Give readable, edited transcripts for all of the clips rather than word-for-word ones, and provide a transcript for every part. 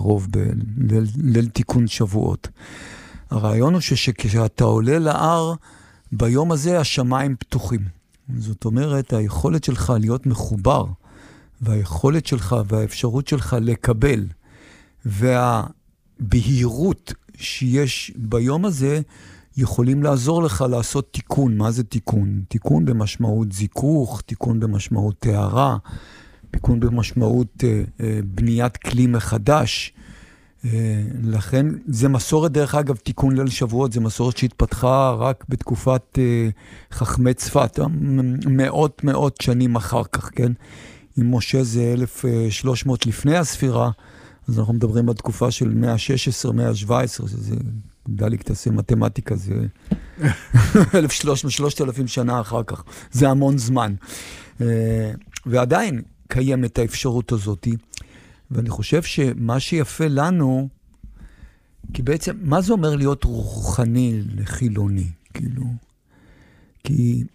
הקרוב, בליל תיקון שבועות. הרעיון הוא שכשאתה עולה להר, ביום הזה השמיים פתוחים. זאת אומרת, היכולת שלך להיות מחובר, והיכולת שלך והאפשרות שלך לקבל, והבהירות שיש ביום הזה, יכולים לעזור לך לעשות תיקון. מה זה תיקון? תיקון במשמעות זיכוך, תיקון במשמעות תארה, תיקון במשמעות בניית כלי מחדש. לכן זה מסורת, דרך אגב, תיקון ליל שבועות, זה מסורת שהתפתחה רק בתקופת חכמי צפת, מאות שנים אחר כך, כן? אם משה זה 1300 לפני הספירה, אז אנחנו מדברים בתקופה של 116, 117, שזה, דליק תעשה מתמטיקה, זה 3,000 שנה אחר כך, זה המון זמן. ועדיין קיימת האפשרות הזאת, ואני חושב שמה שיפה לנו, כי בעצם, מה זה אומר להיות רוחני לחילוני? כאילו, כי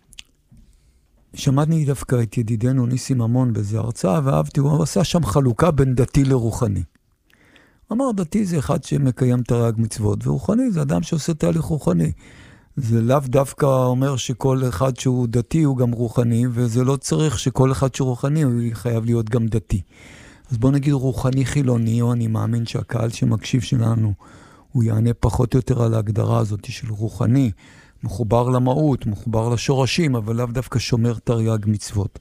שמעתי דווקא את ידידנו ניסים המון באיזו הרצאה, ואהבתי, הוא עשה שם חלוקה בין דתי לרוחני. אמר, דתי זה אחד שמקיים תרי"ג מצוות, ורוחני זה אדם שעושה תהליך רוחני. זה לאו דווקא אומר שכל אחד שהוא דתי הוא גם רוחני, וזה לא צריך שכל אחד שהוא רוחני הוא חייב להיות גם דתי. אז בוא נגיד רוחני חילוני, או אני מאמין שהקהל שמקשיב שלנו, הוא יענה פחות או יותר על ההגדרה הזאת של רוחני, מחובר למהות, מחובר לשורשים, אבל לאו דווקא שומר תרי"ג מצוות.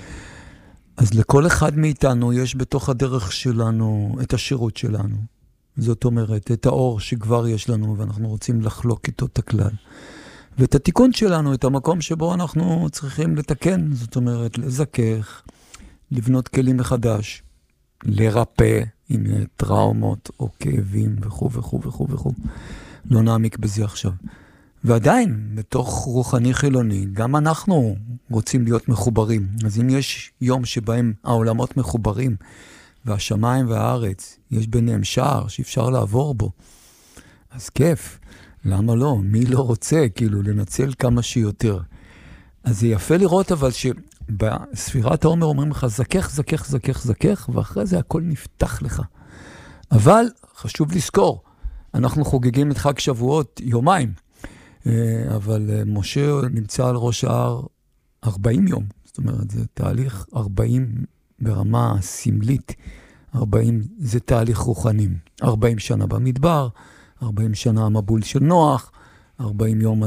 אז לכל אחד מאיתנו יש בתוך הדרך שלנו את השירות שלנו. זאת אומרת, את האור שכבר יש לנו, ואנחנו רוצים לחלוק איתו את הכלל. ואת התיקון שלנו, את המקום שבו אנחנו צריכים לתקן, זאת אומרת, לזכך, לבנות כלים מחדש, לרפא, אם טראומות או כאבים וכו' וכו' וכו' וכו'. לא נעמיק בזה עכשיו. ועדיין, בתוך רוחני חילוני, גם אנחנו רוצים להיות מחוברים. אז אם יש יום שבהם העולמות מחוברים, והשמיים והארץ, יש ביניהם שער שאפשר לעבור בו, אז כיף. למה לא? מי לא רוצה, כאילו, לנצל כמה שיותר. אז זה יפה לראות, אבל שבספירת העומר אומרים לך, זכך, זכך, זכך, זכך, ואחרי זה הכל נפתח לך. אבל חשוב לזכור, אנחנו חוגגים את חג שבועות יומיים, אבל משה נמצא על ראש ההר 40 יום. זאת אומרת, זה תהליך 40 ברמה סמלית. 40 זה תהליך רוחנים. 40 שנה במדבר, 40 שנה המבול של נוח, 40 יום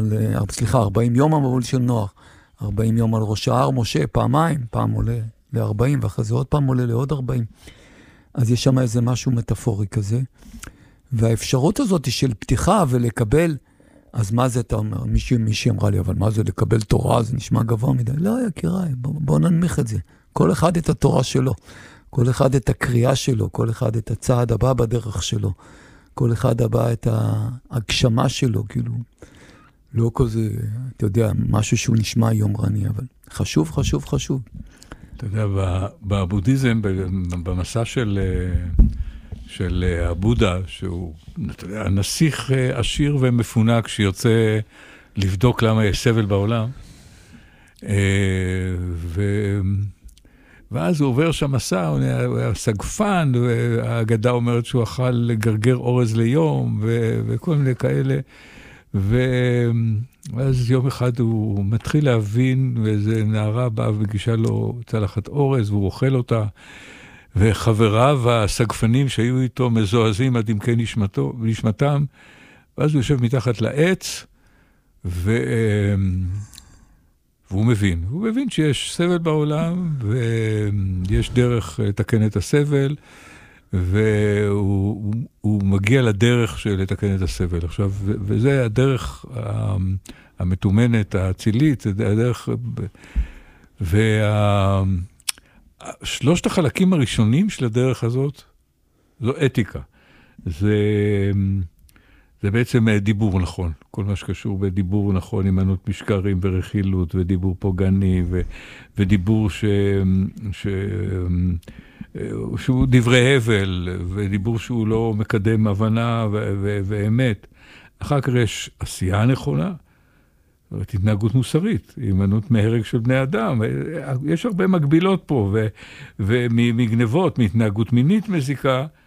המבול של נוח, 40 יום על ראש ההר משה, פעמיים, פעם עולה ל-40, ואחרי זה עוד פעם עולה לעוד 40. אז יש שם איזה משהו מטאפורי כזה. והאפשרות הזאת של פתיחה ולקבל, אז מה זה אתה אומר? מישהי אמרה לי, אבל מה זה לקבל תורה? זה נשמע גבוה מדי. לא, יקיריי, בוא ננמיך את זה. כל אחד את התורה שלו, כל אחד את הקריאה שלו, כל אחד את הצעד הבא בדרך שלו, כל אחד הבא את ההגשמה שלו, כאילו, לא כזה, אתה יודע, משהו שהוא נשמע יומרני, אבל חשוב, חשוב, חשוב. אתה יודע, בבודהיזם, במסע של הבודה, שהוא, אתה יודע, הנסיך עשיר ומפונק שיוצא לבדוק למה יש סבל בעולם, ואז הוא עובר שם מסע, הוא היה סגפן, והאגדה אומרת שהוא אכל לגרגר אורז ליום, וכל מיני כאלה, ואז יום אחד הוא מתחיל להבין, ואיזה נערה באה וגישה לו צלחת אורז, והוא אוכל אותה, וחבריו הסגפנים שהיו איתו מזועזעים עד עמקי נשמתם, ואז הוא יושב מתחת לעץ, והוא מבין שיש סבל בעולם, ויש דרך לתקן את הסבל, והוא מגיע לדרך של לתקן את הסבל. עכשיו, וזה הדרך המתומנת, האצילית, זה הדרך, שלושת החלקים הראשונים של הדרך הזאת, זו אתיקה. זה בעצם דיבור נכון. כל מה שקשור בדיבור נכון, הימנעות משקרים ורכילות, ודיבור פוגעני, ודיבור שהוא דברי הבל, ודיבור שהוא לא מקדם הבנה ואמת. אחר כך יש עשייה נכונה, התנהגות מוסרית, הימנעות מהרג של בני אדם. יש הרבה מקבילות פה, ומגנבות, מהתנהגות מינית מזיקה,